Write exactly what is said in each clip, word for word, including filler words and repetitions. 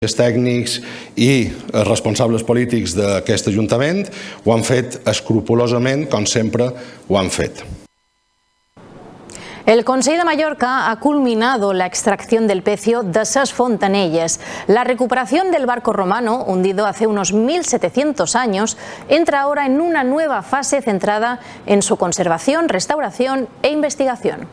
Els tècnics i responsables polítics d'aquest Ajuntament ho han fet escrupolosament, com sempre ho han fet. El Consell de Mallorca ha culminado la extracción del pecio de Ses Fontanelles. La recuperación del barco romano, hundido hace unos mil setecientos años, entra ahora en una nueva fase centrada en su conservación, restauración e investigación.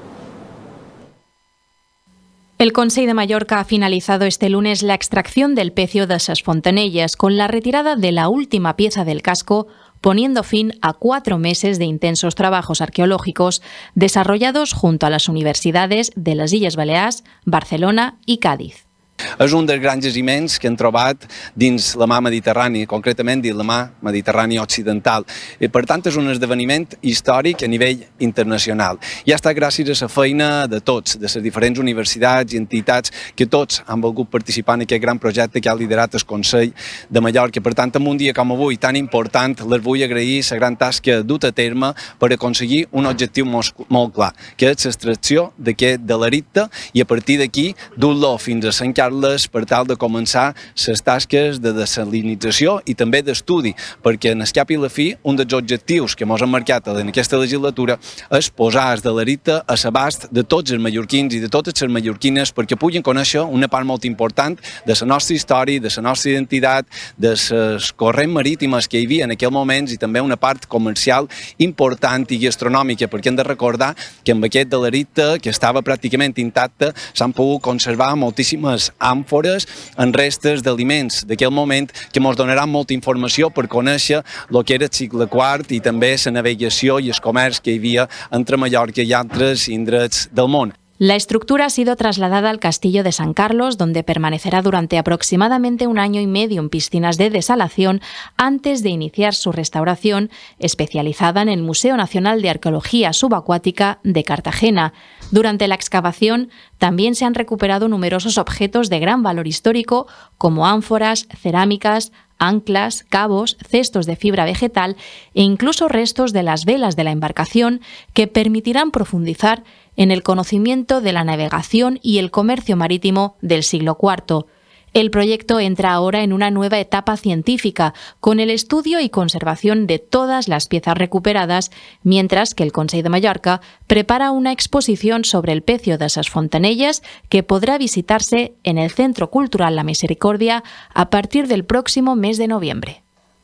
El Consell de Mallorca ha finalizado este lunes la extracción del pecio de Ses Fontanelles con la retirada de la última pieza del casco, poniendo fin a cuatro meses de intensos trabajos arqueológicos desarrollados junto a las universidades de les Illes Balears, Barcelona i Cádiz. És un dels grans jaciments que hem trobat dins la mar Mediterrània, concretament dins la mar Mediterrània occidental. I, per tant, és un esdeveniment històric a nivell internacional. I ha estat gràcies a la feina de tots, de les diferents universitats i entitats que tots han volgut participar en aquest gran projecte que ha liderat el Consell de Mallorca. Per tant, en un dia com avui tan important, les vull agrair la gran tasca duta a terme per aconseguir un objectiu molt clar, que és l'extracció d'aquest de l'erita i a partir d'aquí dur-lo fins a Sant Carles per tal de començar les tasques de desalinització i també d'estudi, perquè en el cap i la fi un dels objectius que ens hem marcat en aquesta legislatura és posar de l'erita a l'abast de tots els mallorquins i de totes les mallorquines perquè puguin conèixer una part molt important de la nostra història, de la nostra identitat, de les corrents marítimes que hi havia en aquell moment i també una part comercial important i gastronòmica, perquè hem de recordar que amb aquest de l'erita, que estava pràcticament intacte, s'han pogut conservar moltíssimes àmfores en restes d'aliments d'aquell moment que ens donaran molta informació per conèixer el que era el segle quart i també la navegació i el comerç que hi havia entre Mallorca i altres indrets del món. La estructura ha sido trasladada al Castillo de San Carlos, donde permanecerá durante aproximadamente un año y medio en piscinas de desalación antes de iniciar su restauración, especializada en el Museo Nacional de Arqueología Subacuática de Cartagena. Durante la excavación también se han recuperado numerosos objetos de gran valor histórico, como ánforas, cerámicas, anclas, cabos, cestos de fibra vegetal e incluso restos de las velas de la embarcación que permitirán profundizar en el conocimiento de la navegación y el comercio marítimo del siglo cuarto. El proyecto entra ahora en una nueva etapa científica, con el estudio y conservación de todas las piezas recuperadas, mientras que el Consell de Mallorca prepara una exposición sobre el pecio de Ses Fontanelles que podrá visitarse en el Centro Cultural La Misericordia a partir del próximo mes de noviembre.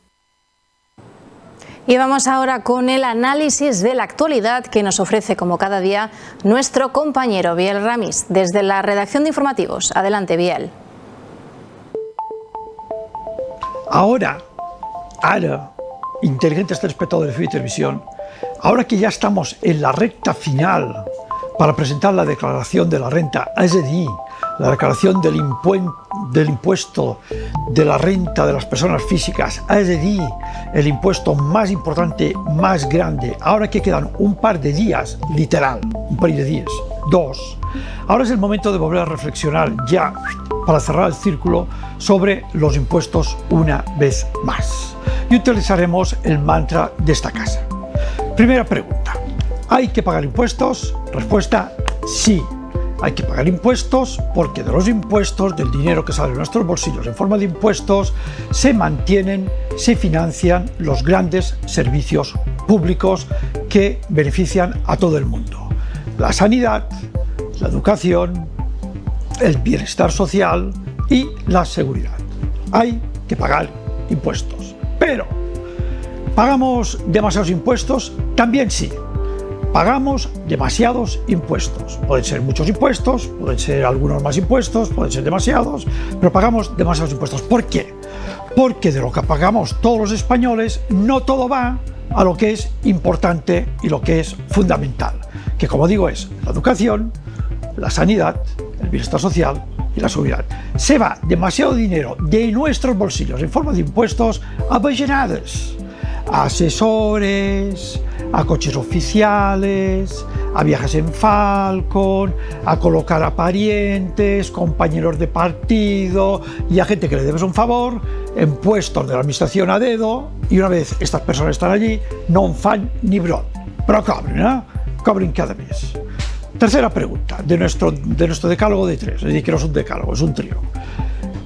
Y vamos ahora con el análisis de la actualidad que nos ofrece como cada día nuestro compañero Biel Ramis desde la redacción de informativos. Adelante, Biel. Ahora, ahora, inteligentes telespectadores de televisión, ahora que ya estamos en la recta final para presentar la declaración de la renta, es decir, la declaración del, del impuesto de la renta de las personas físicas, es decir, el impuesto más importante, más grande, ahora que quedan un par de días, literal, un par de días, dos, ahora es el momento de volver a reflexionar ya para cerrar el círculo sobre los impuestos una vez más. Y utilizaremos el mantra de esta casa. Primera pregunta, ¿hay que pagar impuestos? Respuesta, sí. Hay que pagar impuestos porque de los impuestos, del dinero que sale de nuestros bolsillos en forma de impuestos, se mantienen, se financian los grandes servicios públicos que benefician a todo el mundo. La sanidad, la educación, el bienestar social y la seguridad. Hay que pagar impuestos. Pero, ¿pagamos demasiados impuestos? También sí. Pagamos demasiados impuestos. Pueden ser muchos impuestos, pueden ser algunos más impuestos, pueden ser demasiados, pero pagamos demasiados impuestos. ¿Por qué? Porque de lo que pagamos todos los españoles, no todo va a lo que es importante y lo que es fundamental, que como digo es la educación, la sanidad, el bienestar social y la seguridad. Se va demasiado dinero de nuestros bolsillos en forma de impuestos a bajanades, a asesores, a coches oficiales, a viajes en Falcon, a colocar a parientes, compañeros de partido y a gente que le debes un favor en puestos de la administración a dedo, y una vez estas personas están allí no fan ni brot, pero cobren, ¿eh? Cobren cada mes. Tercera pregunta de nuestro, de nuestro decálogo de tres, es decir, que no es un decálogo, es un trío.